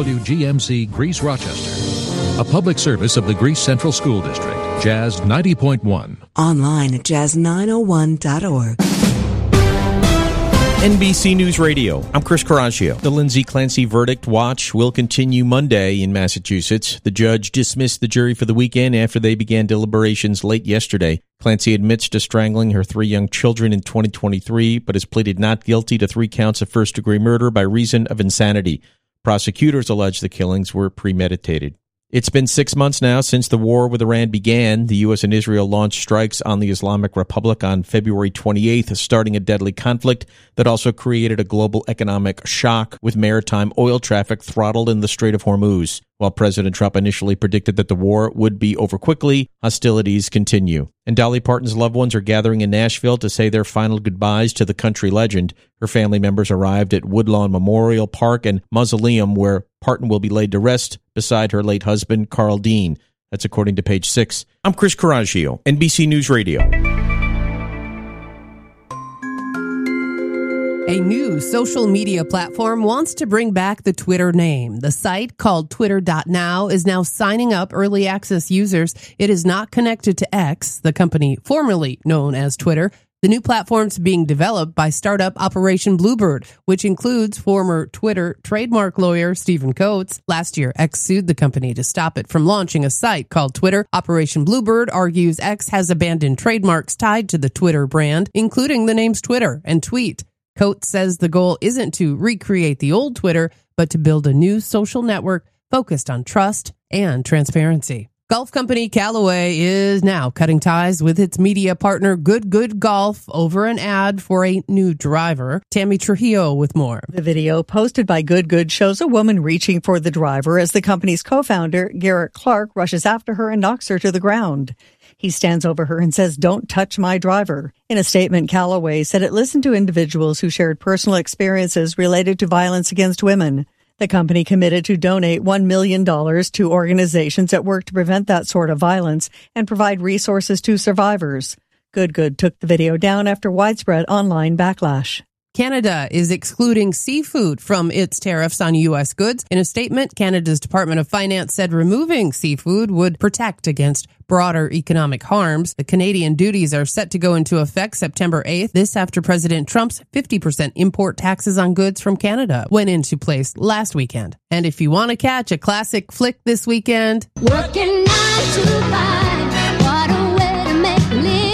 WGMC Greece Rochester. A public service of the Greece Central School District. Jazz 90.1. Online at jazz901.org. NBC News Radio. I'm Chris Coraggio. The Lindsay Clancy verdict watch will continue Monday in Massachusetts. The judge dismissed the jury for the weekend after they began deliberations late yesterday. Clancy admits to strangling her 3 young children in 2023, but has pleaded not guilty to 3 counts of first-degree murder by reason of insanity. Prosecutors allege the killings were premeditated. It's been 6 months now since the war with Iran began. The U.S. and Israel launched strikes on the Islamic Republic on February 28th, starting a deadly conflict that also created a global economic shock with maritime oil traffic throttled in the Strait of Hormuz. While President Trump initially predicted that the war would be over quickly, hostilities continue. And Dolly Parton's loved ones are gathering in Nashville to say their final goodbyes to the country legend. Her family members arrived at Woodlawn Memorial Park and Mausoleum, where Parton will be laid to rest beside her late husband, Carl Dean. That's according to Page 6. I'm Chris Coraggio, NBC News Radio. A new social media platform wants to bring back the Twitter name. The site, called Twitter.now, is now signing up early access users. It is not connected to X, the company formerly known as Twitter. The new platform's being developed by startup Operation Bluebird, which includes former Twitter trademark lawyer Stephen Coates. Last year, X sued the company to stop it from launching a site called Twitter. Operation Bluebird argues X has abandoned trademarks tied to the Twitter brand, including the names Twitter and Tweet. Coates says the goal isn't to recreate the old Twitter, but to build a new social network focused on trust and transparency. Golf company Callaway is now cutting ties with its media partner Good Golf over an ad for a new driver. Tammy Trujillo with more. The video posted by Good shows a woman reaching for the driver as the company's co-founder, Garrett Clark, rushes after her and knocks her to the ground. He stands over her and says, "Don't touch my driver." In a statement, Callaway said it listened to individuals who shared personal experiences related to violence against women. The company committed to donate $1 million to organizations that work to prevent that sort of violence and provide resources to survivors. Good took the video down after widespread online backlash. Canada is excluding seafood from its tariffs on U.S. goods. In a statement, Canada's Department of Finance said removing seafood would protect against broader economic harms. The Canadian duties are set to go into effect September 8th. This after President Trump's 50% import taxes on goods from Canada went into place last weekend. And if you want to catch a classic flick this weekend, working 9 to 5, what a way to make a living.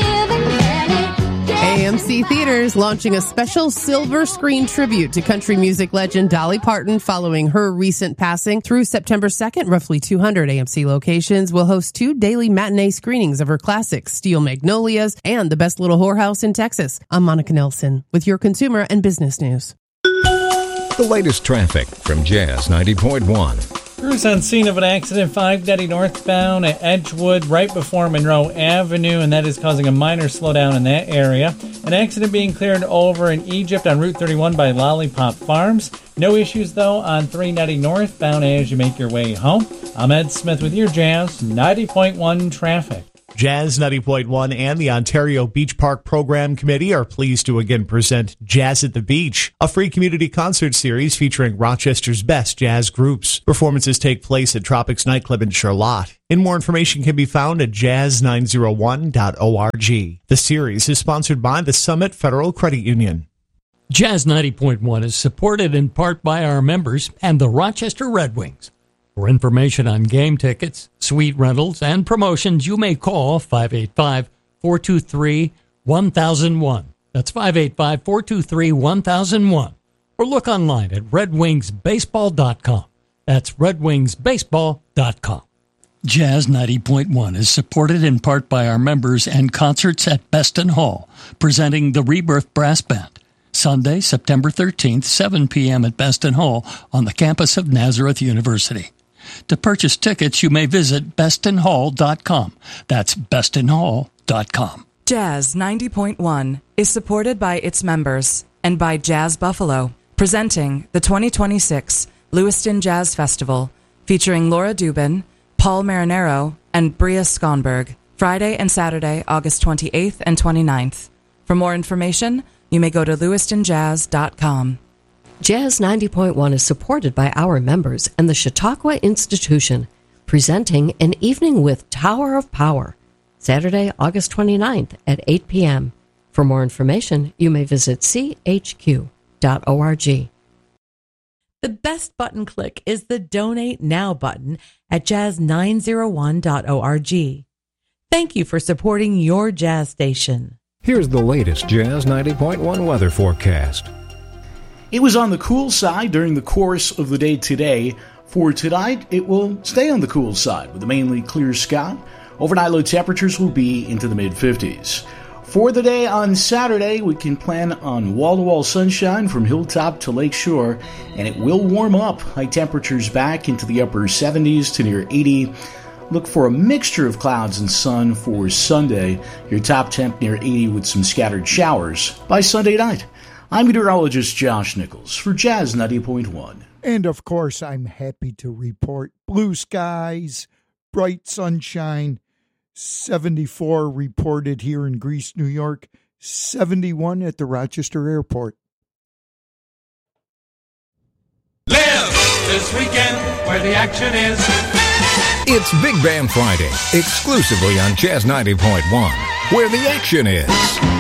AMC Theaters launching a special silver screen tribute to country music legend Dolly Parton following her recent passing. Through September 2nd, roughly 200 AMC locations will host 2 daily matinee screenings of her classics, Steel Magnolias and The Best Little Whorehouse in Texas. I'm Monica Nelson with your consumer and business news. The latest traffic from Jazz 90.1. Crews on scene of an accident 590 northbound at Edgewood right before Monroe Avenue, and that is causing a minor slowdown in that area. An accident being cleared over in Egypt on Route 31 by Lollipop Farms. No issues, though, on 390 northbound as you make your way home. I'm Ed Smith with your Jazz 90.1 traffic. Jazz 90.1 and the Ontario Beach Park Program Committee are pleased to again present Jazz at the Beach, a free community concert series featuring Rochester's best jazz groups. Performances take place at Tropics Nightclub in Charlotte. And more information can be found at jazz901.org. The series is sponsored by the Summit Federal Credit Union. Jazz 90.1 is supported in part by our members and the Rochester Red Wings. For information on game tickets, suite rentals, and promotions, you may call 585-423-1001. That's 585-423-1001. Or look online at redwingsbaseball.com. That's redwingsbaseball.com. Jazz 90.1 is supported in part by our members and concerts at Beston Hall, presenting the Rebirth Brass Band. Sunday, September 13th, 7 p.m. at Beston Hall on the campus of Nazareth University. To purchase tickets, you may visit bestonhall.com. That's bestonhall.com. Jazz 90.1 is supported by its members and by Jazz Buffalo, presenting the 2026 Lewiston Jazz Festival, featuring Laura Dubin, Paul Marinero, and Bria Skonberg, Friday and Saturday, August 28th and 29th. For more information, you may go to lewistonjazz.com. Jazz 90.1 is supported by our members and the Chautauqua Institution, presenting An Evening with Tower of Power, Saturday, August 29th at 8 p.m. For more information, you may visit chq.org. The best button click is the Donate Now button at jazz901.org. Thank you for supporting your jazz station. Here's the latest Jazz 90.1 weather forecast. It was on the cool side during the course of the day today. For tonight, it will stay on the cool side with a mainly clear sky. Overnight low temperatures will be into the mid-50s. For the day on Saturday, we can plan on wall-to-wall sunshine from hilltop to lakeshore, and it will warm up. High temperatures back into the upper 70s to near 80. Look for a mixture of clouds and sun for Sunday. Your top temp near 80 with some scattered showers by Sunday night. I'm meteorologist Josh Nichols for Jazz 90.1. And of course, I'm happy to report blue skies, bright sunshine, 74 reported here in Greece, New York, 71 at the Rochester Airport. Live this weekend where the action is. It's Big Band Friday, exclusively on Jazz 90.1, where the action is.